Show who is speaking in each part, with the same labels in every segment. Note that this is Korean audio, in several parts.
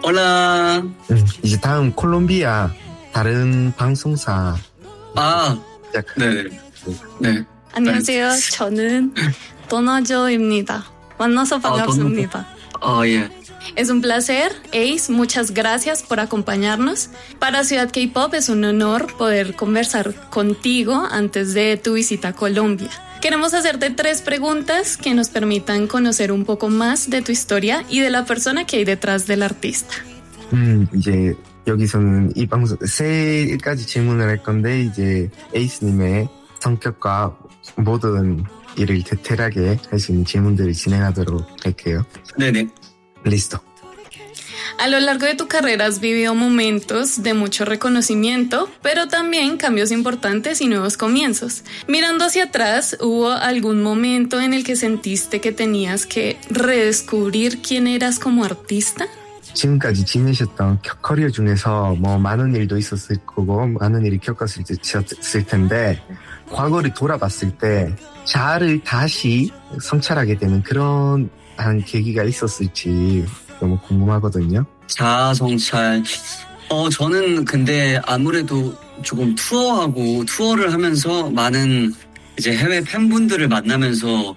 Speaker 1: 올라.
Speaker 2: 이제 다음 콜롬비아 다른 방송사
Speaker 1: 아,
Speaker 2: 시작할게요.
Speaker 1: 네. 네.
Speaker 3: 안녕하세요. 저는 도나조입니다. 만나서 반갑습니다.
Speaker 1: 예.
Speaker 3: Es un placer, Ace, muchas gracias por acompañarnos. Para Ciudad K-Pop es un honor poder conversar contigo antes de tu visita a Colombia. Queremos hacerte 3 preguntas que nos permitan conocer un poco más de tu historia y de la persona que hay detrás del artista.
Speaker 2: 이제 여기서는 이 방송 3가지 질문을 할 건데 이제 에이스님의 성격과 모든 일을 디테일하게 할 수 있는 질문들을 진행하도록 할게요.
Speaker 1: 네네.
Speaker 2: Listo.
Speaker 3: A lo largo de tu carrera has vivido momentos de mucho reconocimiento, pero también cambios importantes y nuevos comienzos. Mirando hacia atrás, ¿hubo algún momento en el que sentiste que tenías que redescubrir quién eras como artista?
Speaker 2: 지금까지 지내셨던 커리어 중에서 뭐 많은 일도 있었을 거고 많은 일이 겪었을 텐데 과거를 돌아봤을 때 자아를 다시 성찰하게 되는 그런 한 계기가 있었을지 너무 궁금하거든요.
Speaker 1: 자아 성찰. 저는 근데 아무래도 조금 투어를 하면서 많은 이제 해외 팬분들을 만나면서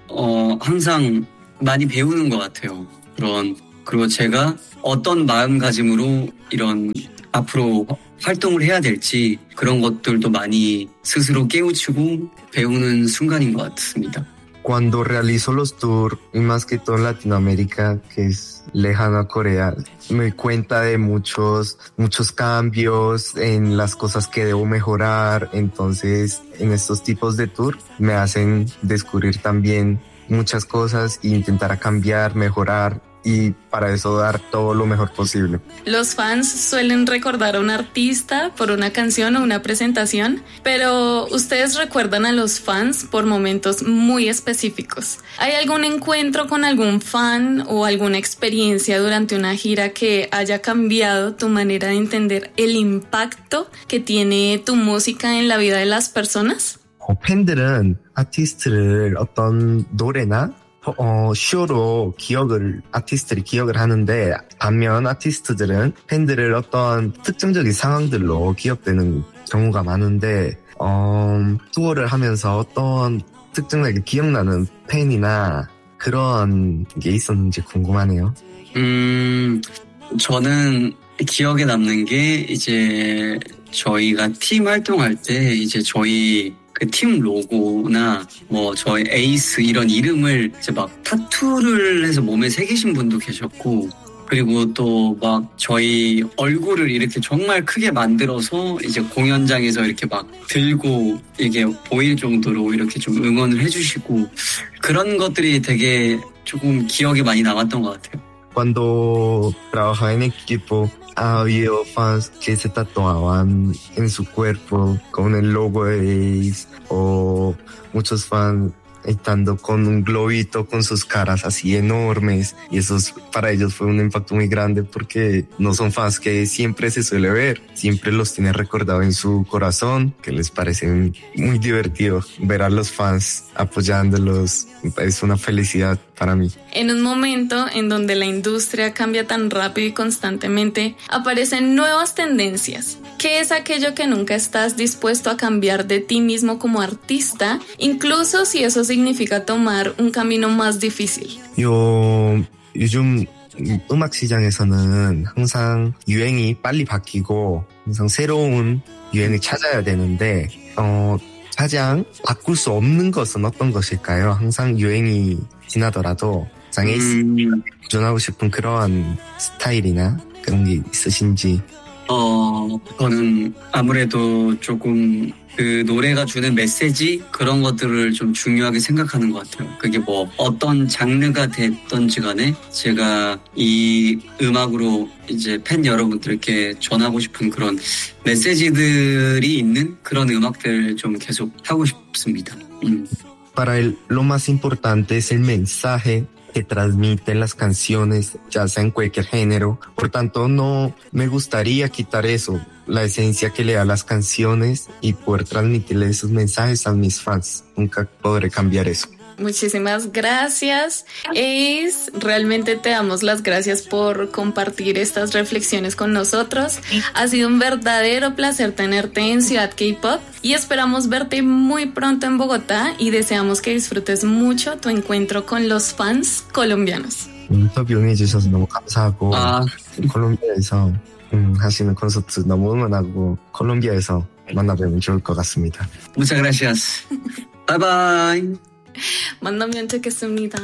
Speaker 1: 항상 많이 배우는 것 같아요. 그리고 제가 어떤 마음가짐으로 이런 앞으로 활동을 해야 될지 그런 것들도 많이 스스로 깨우치고 배우는 순간인 것 같습니다.
Speaker 2: Cuando realizo los tours, y más que todo en Latinoamérica, que es lejano a Corea, me cuenta de muchos cambios en las cosas que debo mejorar. Entonces, en estos tipos de tour me hacen descubrir también muchas cosas e intentar cambiar, mejorar y para eso dar todo lo mejor posible.
Speaker 3: Los fans suelen recordar a un artista por una canción o una presentación, pero ustedes recuerdan a los fans por momentos muy específicos. ¿Hay algún encuentro con algún fan o alguna experiencia durante una gira que haya cambiado tu manera de entender el impacto que tiene tu música en la vida de las personas?
Speaker 2: 팬들은 아티스트를 어떤 노래나 쇼로 아티스트를 기억을 하는데 반면 아티스트들은 팬들을 어떤 특정적인 상황들로 기억되는 경우가 많은데 투어를 하면서 어떤 특정하게 기억나는 팬이나 그런 게 있었는지 궁금하네요.
Speaker 1: 저는 기억에 남는 게 이제 저희가 팀 활동할 때 이제 저희 그 팀 로고나 뭐 저희 에이스 이런 이름을 이제 막 타투를 해서 몸에 새기신 분도 계셨고 그리고 또 막 저희 얼굴을 이렇게 정말 크게 만들어서 이제 공연장에서 이렇게 막 들고 이게 보일 정도로 이렇게 좀 응원을 해주시고 그런 것들이 되게 조금 기억에 많이 남았던 것 같아요.
Speaker 2: Cuando trabajaba en equipo, ha habido fans que se tatuaban en su cuerpo con el logo de Ace o muchos fans estando con un globito con sus caras así enormes y eso para ellos fue un impacto muy grande porque no son fans que siempre se suele ver, siempre los tiene recordado en su corazón, que les parece muy divertido ver a los fans apoyándolos, es una felicidad para mí.
Speaker 3: En un momento en donde la industria cambia tan rápido y constantemente, aparecen nuevas tendencias. ¿Qué es aquello que nunca estás dispuesto a cambiar de ti mismo como artista, incluso si eso significa tomar un camino más difícil?
Speaker 2: 요즘 음악 시장에서는 항상 유행이 빨리 바뀌고 항상 새로운 유행을 찾아야 되는데 가장 바꿀 수 없는 것은 어떤 것일까요? 항상 유행이 지나더라도 가장 에이스가 도전하고 싶은 그러한 스타일이나 그런 게 있으신지?
Speaker 1: 저는 아무래도 조금 그 노래가 주는 메시지 그런 것들을 좀 중요하게 생각하는 것 같아요. 그게 뭐 어떤 장르가 됐던지 간에 제가 이 음악으로 이제 팬 여러분들께 전하고 싶은 그런 메시지들이 있는 그런 음악들 좀 계속 하고 싶습니다.
Speaker 2: Para él, lo más importante es el mensaje que transmiten las canciones, ya sea en cualquier género. Por tanto, no me gustaría quitar eso, la esencia que le da las canciones y poder transmitirle esos mensajes a mis fans. Nunca podré cambiar eso.
Speaker 3: Muchísimas gracias, Ace. Realmente te damos las gracias por compartir estas reflexiones con nosotros. Ha sido un verdadero placer tenerte en Ciudad K-Pop y esperamos verte muy pronto en Bogotá y deseamos que disfrutes mucho tu encuentro con los fans colombianos.
Speaker 2: 인터뷰 응해주셔서 너무 감사하고 콜롬비아에서 하시는 콘서트 너무 응원하고 콜롬비아에서 만나뵈면 좋을 것 같습니다.
Speaker 1: Muchas gracias. Bye bye.
Speaker 3: Mándame un chequecito.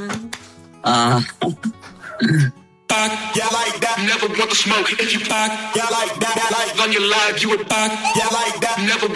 Speaker 4: Back, yeah, like that. Never want to smoke if you back, yeah, like that. Like on your life, you would back, yeah, like that. Never